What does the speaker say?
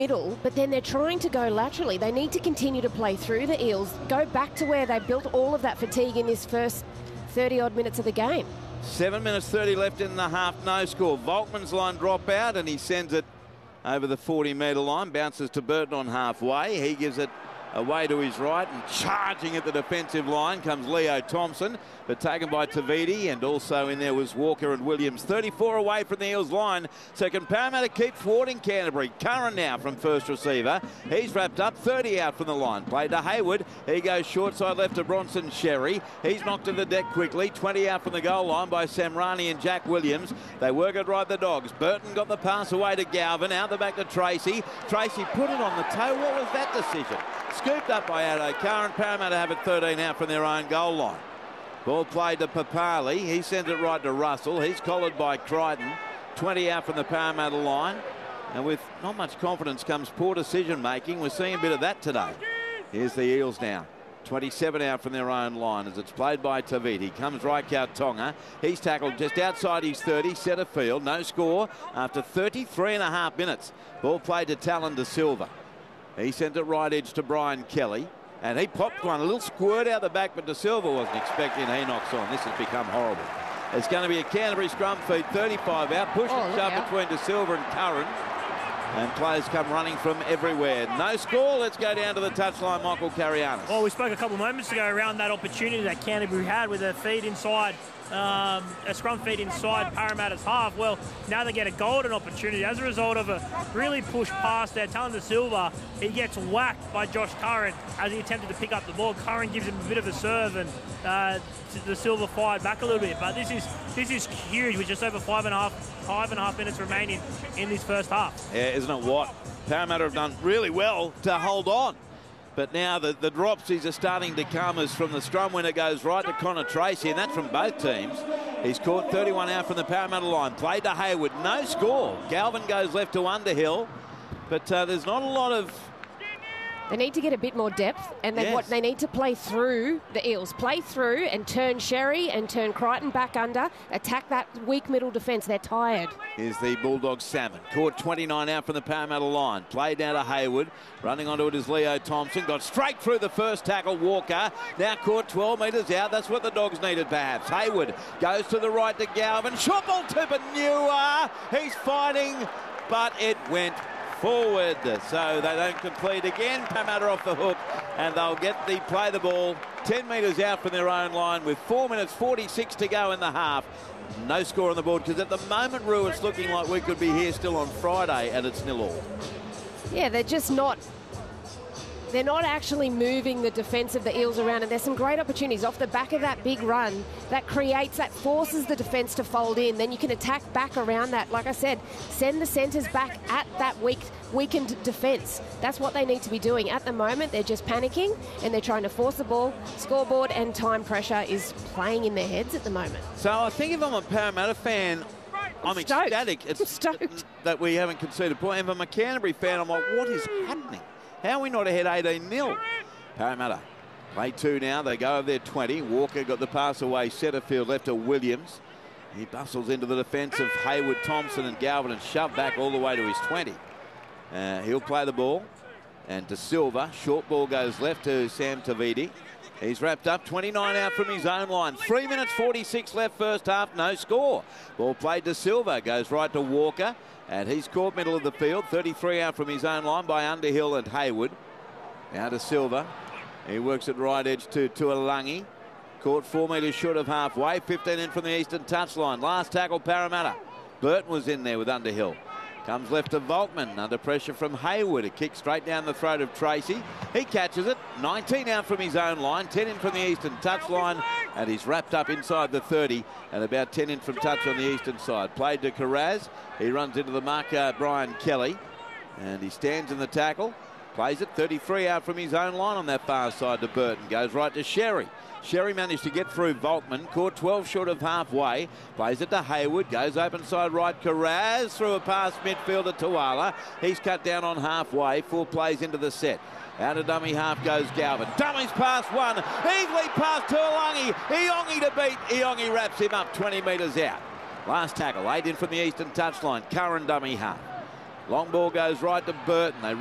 middle, but then they're trying to go laterally. They need to continue to play through the Eels, go back to where they built all of that fatigue in this first 30-odd minutes of the game. 7 minutes 30 left in the half, no score. Volkman's line drop out and he sends it over the 40-metre line, bounces to Burton on halfway. He gives it away to his right, and charging at the defensive line comes Leo Thompson, but taken by Taviti, and also in there was Walker and Williams. 34 away from the Eels line, so can Parramatta keep thwarting Canterbury? Curran now from first receiver. He's wrapped up, 30 out from the line. Played to Hayward. He goes short side left to Bronson Sherry. He's knocked to the deck quickly. 20 out from the goal line by Samrani and Jack Williams. They work it right, the Dogs. Burton got the pass away to Galvin. Out the back to Tracy. Tracy put it on the toe. What was that decision? Scooped up by Addo Curran. Parramatta have it 13 out from their own goal line. Ball played to Papali. He sends it right to Russell. He's collared by Crichton. 20 out from the Parramatta line. And with not much confidence comes poor decision making. We're seeing a bit of that today. Here's the Eels now. 27 out from their own line as it's played by Taviti. Comes Raikau Tonga. He's tackled just outside his 30, centre field. No score after 33.5 minutes. Ball played to Talon De Silva. He sent it right edge to Brian Kelly, and he popped one, a little squirt out the back, but De Silva wasn't expecting. He knocks on. This has become horrible. It's going to be a Canterbury scrum feed, 35 out, push and shove between De Silva and Curran, and players come running from everywhere. No score. Let's go down to the touchline, Michael Carianis. Well, we spoke a couple of moments ago around that opportunity that Canterbury had with a feed inside, a scrum feed inside Parramatta's half. Well, now they get a golden opportunity as a result of a really push pass there. Talon De Silva, he gets whacked by Josh Curran as he attempted to pick up the ball. Curran gives him a bit of a serve, and De Silva fired back a little bit. But this is huge with just over five and a half minutes remaining in this first half. Yeah, isn't it what? Parramatta have done really well to hold on. But now the dropsies are starting to come as from the scrum when it goes right to Connor Tracy, and that's from both teams. He's caught 31 out from the Parramatta line. Played to Hayward. No score. Galvin goes left to Underhill. But there's not a lot of... They need to get a bit more depth, and they need to play through the Eels. Play through and turn Sherry and turn Crichton back under. Attack that weak middle defence. They're tired. Here's the Bulldogs Salmon. Caught 29 out from the Parramatta line. Played down to Hayward. Running onto it is Leo Thompson. Got straight through the first tackle. Walker now caught 12 metres out. That's what the Dogs needed perhaps. Hayward goes to the right to Galvin. Shot ball to Benua. He's fighting, but it went forward, so they don't complete again. Parramatta off the hook, and they'll play the ball 10 metres out from their own line with 4 minutes 46 to go in the half. No score on the board, because at the moment, Roo, it's looking like we could be here still on Friday, and it's 0-0. Yeah, they're just not... They're not actually moving the defence of the Eels around, and there's some great opportunities off the back of that big run that forces the defence to fold in. Then you can attack back around that. Like I said, send the centres back at that weakened defence. That's what they need to be doing. At the moment, they're just panicking, and they're trying to force the ball. Scoreboard and time pressure is playing in their heads at the moment. So I think if I'm a Parramatta fan, I'm ecstatic. It's stoked that we haven't conceded a point. If I'm a Canterbury fan, I'm like, what is happening? How are we not ahead 18-0? Parramatta play 2 now. They go over their 20. Walker got the pass away. Centre field left to Williams. He bustles into the defence of Hayward, Thompson and Galvin and shoved back all the way to his 20. He'll play the ball. And De Silva, short ball goes left to Sam Taviti. He's wrapped up, 29 out from his own line. 3 minutes 46 left first half, no score. Ball played to Silva, goes right to Walker. And he's caught middle of the field, 33 out from his own line by Underhill and Hayward. Now to Silva. He works it right edge to Tuolangi. Caught 4 metres short of halfway, 15 in from the eastern touchline. Last tackle, Parramatta. Burton was in there with Underhill. Comes left to Volkman, under pressure from Hayward. A kick straight down the throat of Tracy. He catches it, 19 out from his own line, 10 in from the eastern touchline, and he's wrapped up inside the 30, and about 10 in from touch on the eastern side. Played to Carraz. He runs into the marker, Brian Kelly, and he stands in the tackle. Plays it, 33 out from his own line on that far side to Burton. Goes right to Sherry. Sherry managed to get through Volkman, caught 12 short of halfway, plays it to Hayward, goes open side right, Carraz through a pass midfield to Tuala. He's cut down on halfway, 4 plays into the set. Out of dummy half goes Galvin. Dummy's past one, easily past Tuolangi. Iongi to beat, Iongi wraps him up 20 metres out. Last tackle, 8 in from the eastern touchline, Curran dummy half. Long ball goes right to Burton. They